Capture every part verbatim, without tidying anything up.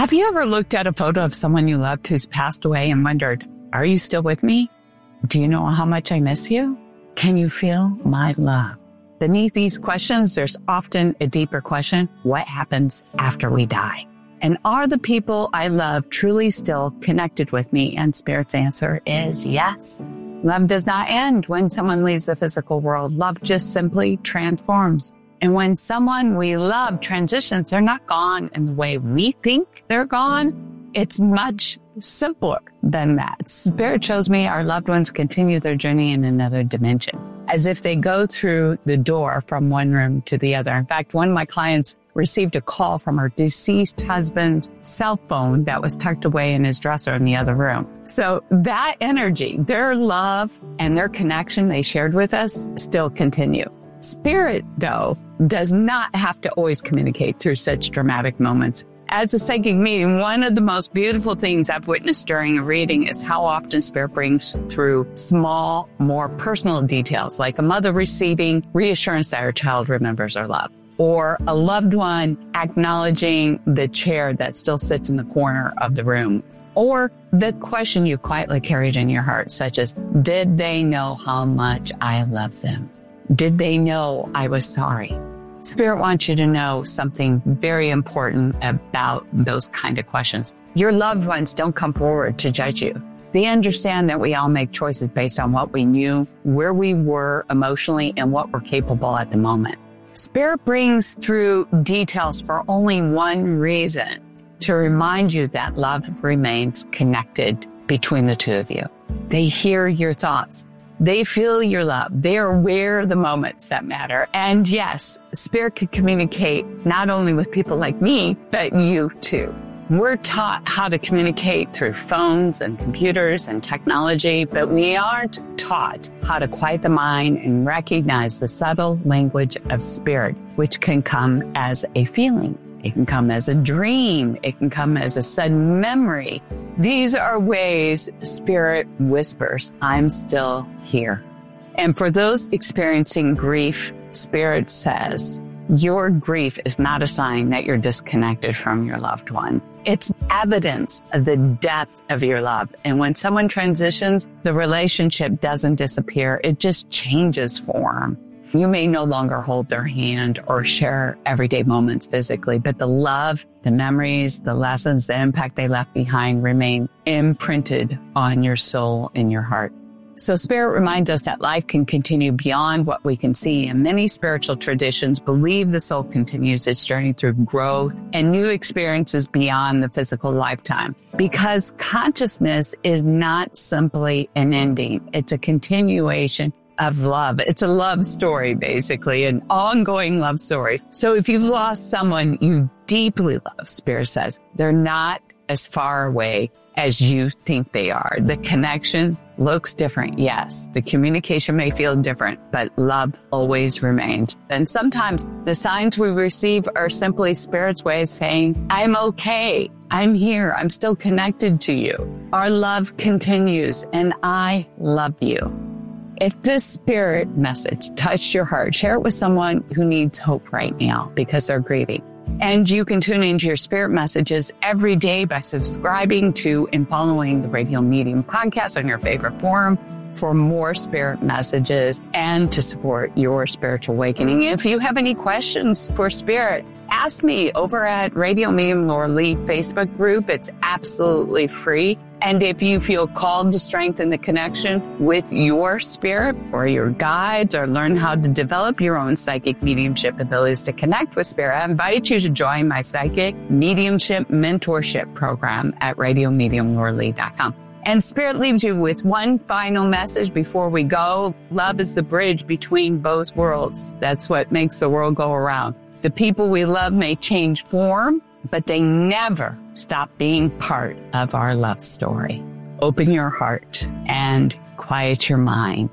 Have you ever looked at a photo of someone you loved who's passed away and wondered, are you still with me? Do you know how much I miss you? Can you feel my love? Beneath these questions, there's often a deeper question. What happens after we die? And are the people I love truly still connected with me? And Spirit's answer is yes. Love does not end when someone leaves the physical world. Love just simply transforms. And when someone we love transitions, they're not gone in the way we think they're gone. It's much simpler than that. Spirit shows me our loved ones continue their journey in another dimension, as if they go through the door from one room to the other. In fact, one of my clients received a call from her deceased husband's cell phone that was tucked away in his dresser in the other room. So that energy, their love and their connection they shared with us still continue. Spirit, though, does not have to always communicate through such dramatic moments. As a psychic medium, one of the most beautiful things I've witnessed during a reading is how often Spirit brings through small, more personal details, like a mother receiving reassurance that her child remembers her love, or a loved one acknowledging the chair that still sits in the corner of the room, or the question you quietly carried in your heart, such as, did they know how much I love them? Did they know I was sorry? Spirit wants you to know something very important about those kind of questions. Your loved ones don't come forward to judge you. They understand that we all make choices based on what we knew, where we were emotionally, and what we're capable at the moment. Spirit brings through details for only one reason, to remind you that love remains connected between the two of you. They hear your thoughts. They feel your love. They are aware of the moments that matter. And yes, Spirit can communicate not only with people like me, but you too. We're taught how to communicate through phones and computers and technology, but we aren't taught how to quiet the mind and recognize the subtle language of Spirit, which can come as a feeling. It can come as a dream. It can come as a sudden memory. These are ways Spirit whispers, I'm still here. And for those experiencing grief, Spirit says, your grief is not a sign that you're disconnected from your loved one. It's evidence of the depth of your love. And when someone transitions, the relationship doesn't disappear. It just changes form. You may no longer hold their hand or share everyday moments physically, but the love, the memories, the lessons, the impact they left behind remain imprinted on your soul and your heart. So Spirit reminds us that life can continue beyond what we can see, and many spiritual traditions believe the soul continues its journey through growth and new experiences beyond the physical lifetime. Because consciousness is not simply an ending, it's a continuation of love. It's a love story, basically, an ongoing love story. So if you've lost someone you deeply love, Spirit says, they're not as far away as you think they are. The connection looks different, yes. The communication may feel different, but love always remains. And sometimes the signs we receive are simply Spirit's way of saying, I'm okay. I'm here. I'm still connected to you. Our love continues, and I love you. If this Spirit message touched your heart, share it with someone who needs hope right now because they're grieving. And you can tune into your Spirit messages every day by subscribing to and following the Radio Medium podcast on your favorite forum for more Spirit messages and to support your spiritual awakening. If you have any questions for Spirit, ask me over at Radio Medium Laura Lee Facebook group. It's absolutely free. And if you feel called to strengthen the connection with your spirit or your guides or learn how to develop your own psychic mediumship abilities to connect with Spirit, I invite you to join my psychic mediumship mentorship program at radio medium laura lee dot com. And Spirit leaves you with one final message before we go. Love is the bridge between both worlds. That's what makes the world go around. The people we love may change form, but they never stop being part of our love story. Open your heart and quiet your mind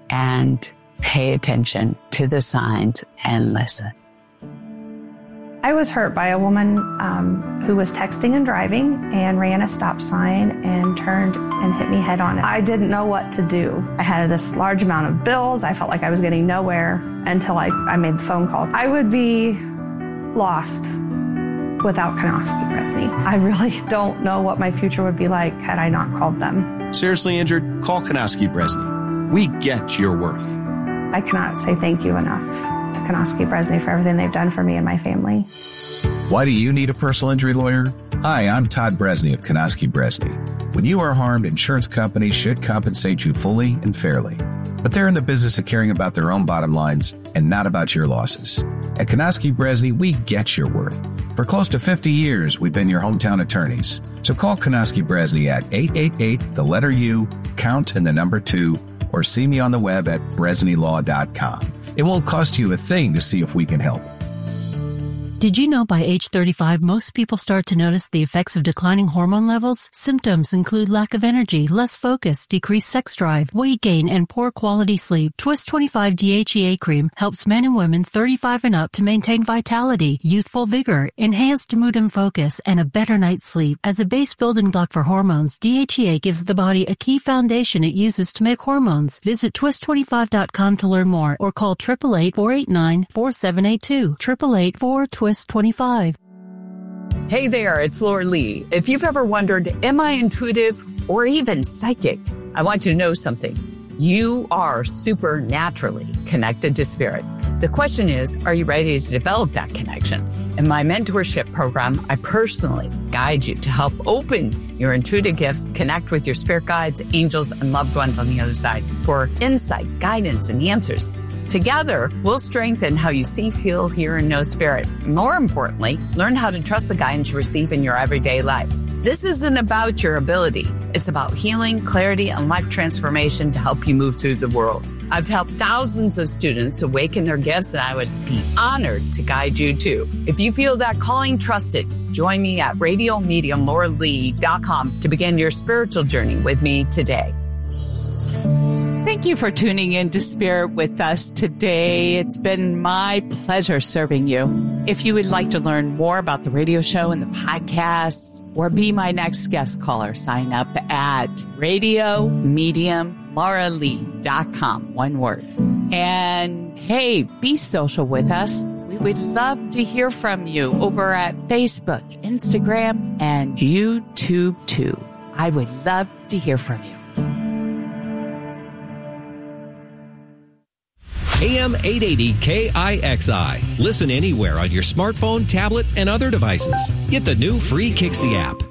and pay attention to the signs and listen. I was hurt by a woman um, who was texting and driving and ran a stop sign and turned and hit me head on. I didn't know what to do. I had this large amount of bills. I felt like I was getting nowhere until I, I made the phone call. I would be lost without Konofsky Bresny. I really don't know what my future would be like had I not called them. Seriously injured? Call Konofsky Bresny. We get your worth. I cannot say thank you enough to Konofsky Bresny for everything they've done for me and my family. Why do you need a personal injury lawyer? Hi, I'm Todd Bresny of Konofsky Bresny. When you are harmed, insurance companies should compensate you fully and fairly. But they're in the business of caring about their own bottom lines and not about your losses. At Konofsky Bresny, we get your worth. For close to fifty years, we've been your hometown attorneys. So call Konofsky Bresny at eight eight eight, the letter U, count and the number two, or see me on the web at bresny law dot com. It won't cost you a thing to see if we can help. Did you know by age thirty-five, most people start to notice the effects of declining hormone levels? Symptoms include lack of energy, less focus, decreased sex drive, weight gain, and poor quality sleep. Twist twenty-five D H E A cream helps men and women thirty-five and up to maintain vitality, youthful vigor, enhanced mood and focus, and a better night's sleep. As a base building block for hormones, D H E A gives the body a key foundation it uses to make hormones. Visit twist twenty-five dot com to learn more or call eight eight eight, four eight nine, four seven eight two, eight eight eight, four twist twenty-five. Hey there, it's Laura Lee. If you've ever wondered, am I intuitive or even psychic? I want you to know something. You are supernaturally connected to spirit. The question is, are you ready to develop that connection? In my mentorship program, I personally guide you to help open your intuitive gifts, connect with your spirit guides, angels, and loved ones on the other side for insight, guidance, and answers. Together, we'll strengthen how you see, feel, hear, and know spirit. More importantly, learn how to trust the guidance you receive in your everyday life. This isn't about your ability. It's about healing, clarity, and life transformation to help you move through the world. I've helped thousands of students awaken their gifts, and I would be honored to guide you too. If you feel that calling, trust it. Join me at radio medium laura lee dot com to begin your spiritual journey with me today. Thank you for tuning in to Spirit with us today. It's been my pleasure serving you. If you would like to learn more about the radio show and the podcasts or be my next guest caller, sign up at radio medium laura lee dot com, one word. And hey, be social with us. We would love to hear from you over at Facebook, Instagram, and YouTube too. I would love to hear from you. A M eight eighty K I X I. Listen anywhere on your smartphone, tablet, and other devices. Get the new free Kixie app.